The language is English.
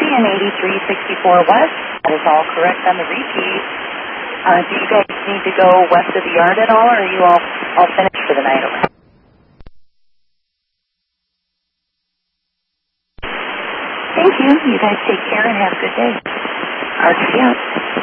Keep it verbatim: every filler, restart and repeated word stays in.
taxi in eighty-three sixty-four West. That is all correct on the repeat. Uh, do you guys need to go west of the yard at all, or are you all, all finished for the night? Thank you. You guys take care and have a good day. R T C out.